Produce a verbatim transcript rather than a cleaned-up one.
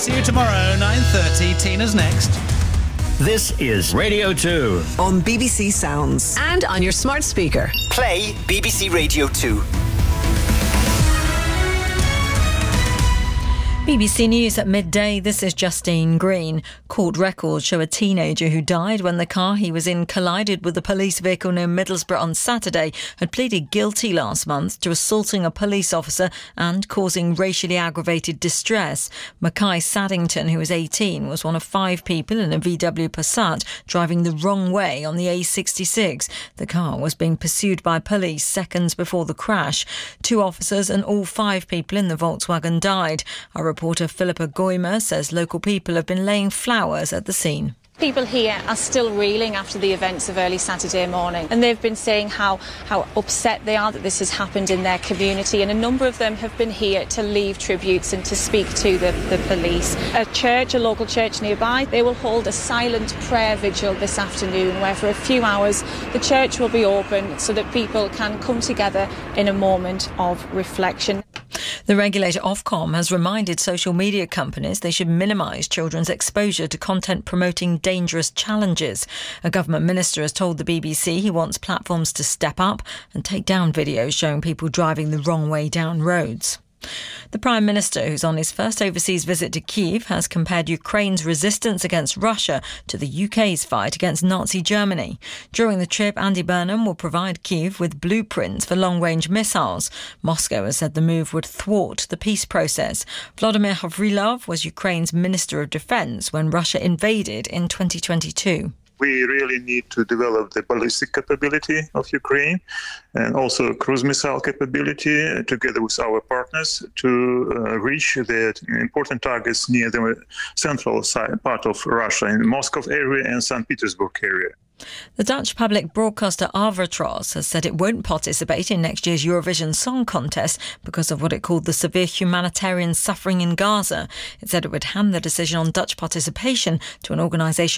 See you tomorrow, nine thirty. Tina's next. This is Radio two. On B B C Sounds. And on your smart speaker. Play B B C Radio two. B B C News at midday, this is Justine Green. Court records show a teenager who died when the car he was in collided with a police vehicle near Middlesbrough on Saturday had pleaded guilty last month to assaulting a police officer and causing racially aggravated distress. Mackay Saddington, who was eighteen, was one of five people in a V W Passat driving the wrong way on the A sixty-six. The car was being pursued by police seconds before the crash. Two officers and all five people in the Volkswagen died. Our reporter Philippa Goymer says local people have been laying flowers at the scene. People here are still reeling after the events of early Saturday morning, and they've been saying how, how upset they are that this has happened in their community, and a number of them have been here to leave tributes and to speak to the, the police. A church, a local church nearby, they will hold a silent prayer vigil this afternoon where for a few hours the church will be open so that people can come together in a moment of reflection. The regulator Ofcom has reminded social media companies they should minimise children's exposure to content promoting dangerous challenges. A government minister has told the B B C he wants platforms to step up and take down videos showing people driving the wrong way down roads. The Prime Minister, who's on his first overseas visit to Kyiv, has compared Ukraine's resistance against Russia to the U K's fight against Nazi Germany. During the trip, Andy Burnham will provide Kyiv with blueprints for long-range missiles. Moscow has said the move would thwart the peace process. Volodymyr Havrilov was Ukraine's Minister of Defence when Russia invaded in twenty twenty-two. We really need to develop the ballistic capability of Ukraine and also cruise missile capability together with our partners to uh, reach the important targets near the central side, part of Russia, in the Moscow area and Saint Petersburg area. The Dutch public broadcaster Avrotros has said it won't participate in next year's Eurovision Song Contest because of what it called the severe humanitarian suffering in Gaza. It said it would hand the decision on Dutch participation to an organisation